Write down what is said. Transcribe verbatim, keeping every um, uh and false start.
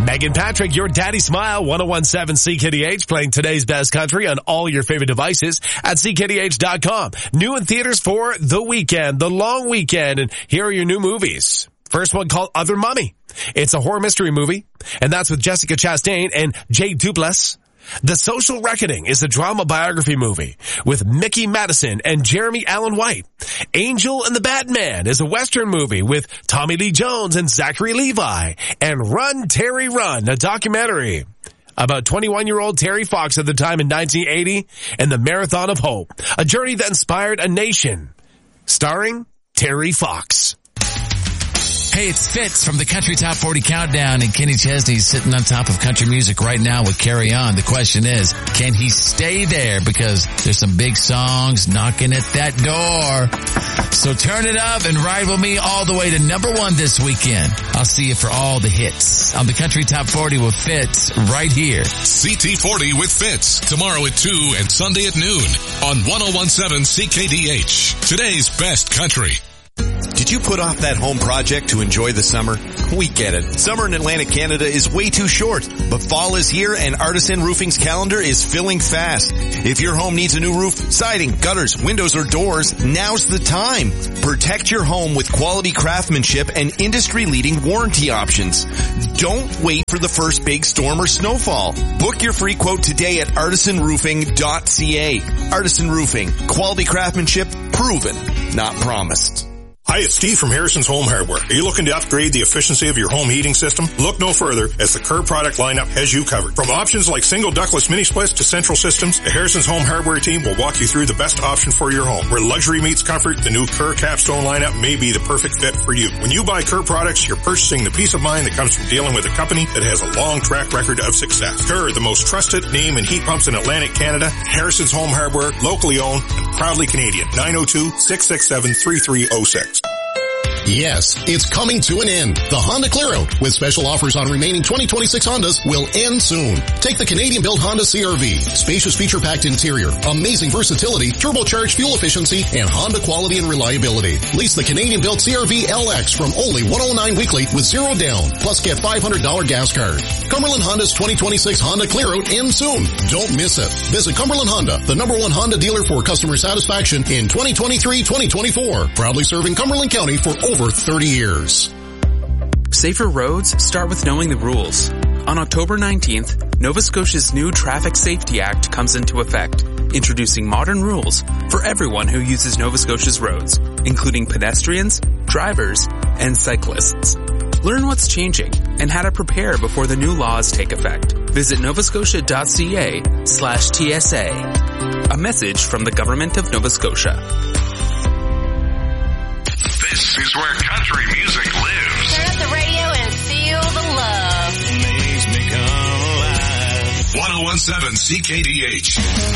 Megan Patrick, your daddy smile, ten seventeen C K D H, playing today's best country on all your favorite devices at C K D H dot com. New in theaters for the weekend, the long weekend, and here are your new movies. First one called Other Mommy. It's a horror mystery movie, and that's with Jessica Chastain and Jay Duplass. The Social Reckoning is a drama biography movie with Mickey Madison and Jeremy Allen White. Angel and the Batman is a Western movie with Tommy Lee Jones and Zachary Levi. And Run, Terry, Run, a documentary about twenty-one-year-old Terry Fox at the time in nineteen eighty and the Marathon of Hope, a journey that inspired a nation. Starring Terry Fox. Hey, it's Fitz from the Country Top forty Countdown, and Kenny Chesney's sitting on top of country music right now with Carry On. The question is, can he stay there? Because there's some big songs knocking at that door. So turn it up and ride with me all the way to number one this weekend. I'll see you for all the hits on the Country Top forty with Fitz right here. C T forty with Fitz, tomorrow at two and Sunday at noon on ten seventeen C K D H. Today's best country. Did you put off that home project to enjoy the summer? We get it. Summer in Atlantic Canada is way too short, but fall is here and Artisan Roofing's calendar is filling fast. If your home needs a new roof, siding, gutters, windows, or doors, now's the time. Protect your home with quality craftsmanship and industry-leading warranty options. Don't wait for the first big storm or snowfall. Book your free quote today at artisan roofing dot c a. Artisan Roofing. Quality craftsmanship proven, not promised. Hi, it's Steve from Harrison's Home Hardware. Are you looking to upgrade the efficiency of your home heating system? Look no further, as the Kerr product lineup has you covered. From options like single ductless mini splits to central systems, the Harrison's Home Hardware team will walk you through the best option for your home. Where luxury meets comfort, the new Kerr Capstone lineup may be the perfect fit for you. When you buy Kerr products, you're purchasing the peace of mind that comes from dealing with a company that has a long track record of success. Kerr, the most trusted name in heat pumps in Atlantic Canada. Harrison's Home Hardware, locally owned and proudly Canadian. nine oh two, six six seven, three three oh six. Yes, it's coming to an end. The Honda Clearout with special offers on remaining twenty twenty-six Hondas will end soon. Take the Canadian-built Honda C R V. Spacious feature-packed interior, amazing versatility, turbocharged fuel efficiency, and Honda quality and reliability. Lease the Canadian-built C R V L X from only one hundred nine weekly with zero down, plus get five hundred dollars gas card. Cumberland Honda's twenty twenty-six Honda Clearout ends soon. Don't miss it. Visit Cumberland Honda, the number one Honda dealer for customer satisfaction in twenty twenty-three twenty twenty-four. Proudly serving Cumberland County for over over thirty years. Safer roads start with knowing the rules. On October nineteenth, Nova Scotia's new Traffic Safety Act comes into effect, introducing modern rules for everyone who uses Nova Scotia's roads, including pedestrians, drivers, and cyclists. Learn what's changing and how to prepare before the new laws take effect. Visit novascotia.ca slash TSA. A message from the Government of Nova Scotia. This is where country music lives. Turn up the radio and feel the love. Makes me come alive. ten seventeen C K D H.